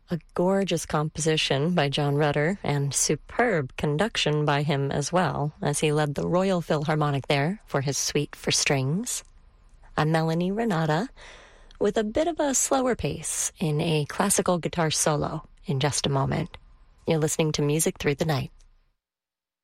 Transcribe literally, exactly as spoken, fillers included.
A gorgeous composition by John Rutter and superb conduction by him as well, as he led the Royal Philharmonic there for his Suite for Strings. I'm Melanie Renata with a bit of a slower pace in a classical guitar solo in just a moment. You're listening to Music Through the Night.